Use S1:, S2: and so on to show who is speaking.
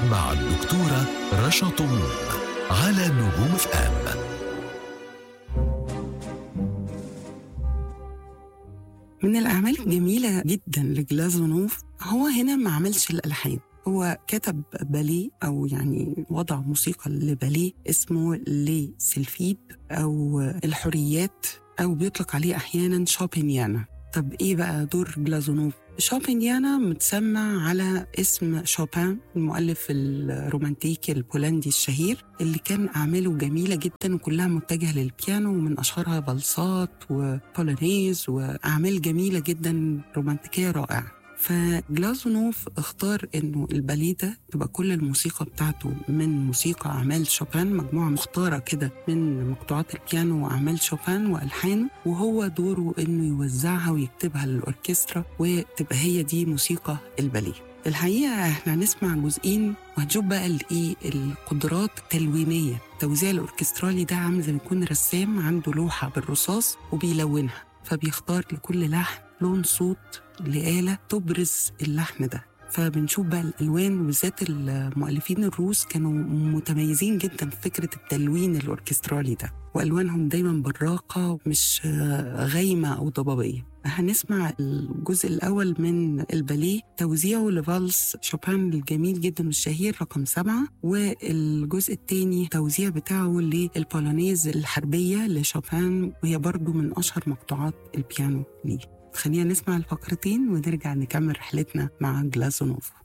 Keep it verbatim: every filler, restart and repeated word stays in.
S1: مع الدكتورة رشا طموح على نجوم اف ام.
S2: من الأعمال الجميلة جدا لجلازونوف، هو هنا ما عملش الألحان، هو كتب باليه أو يعني وضع موسيقى لباليه اسمه لي سيلفيد أو الحريات، أو بيطلق عليه أحيانا شوبينيانا. طب إيه بقى دور جلازونوف؟ شوبينيانا متسمى على اسم شوبان، المؤلف الرومانتيكي البولندي الشهير اللي كان أعماله جميلة جدا وكلها متجهة للبيانو، ومن أشهرها بالسات وبولونيز وأعمال جميلة جدا رومانتيكية رائعة. فجلازونوف اختار انه الباليه ده تبقى كل الموسيقى بتاعته من موسيقى اعمال شوبان، مجموعه مختاره كده من مقطوعات البيانو واعمال شوبان والحانه، وهو دوره انه يوزعها ويكتبها للاوركسترا وتبقى هي دي موسيقى الباليه. الحقيقه احنا هنسمع جزئين وهنشوف بقى الايه القدرات التلوينيه. التوزيع الاوركسترالي ده عامل زي ما يكون رسام عنده لوحه بالرصاص وبيلونها، فبيختار لكل لحن لون صوت لآلة تبرز اللحن ده. فبنشوف بقى الألوان، وبالذات المؤلفين الروس كانوا متميزين جدا في فكرة التلوين الأوركسترالي ده، وألوانهم دايما براقة مش غايمة أو ضبابية. هنسمع الجزء الأول من الباليه توزيعه لفالس شوبان الجميل جدا والشهير رقم سبعة، والجزء الثاني توزيع بتاعه للبولونيز الحربية لشوبان، وهي برضو من أشهر مقطوعات البيانو ليه. خلينا نسمع الفقرتين ونرجع نكمل رحلتنا مع جلازونوف.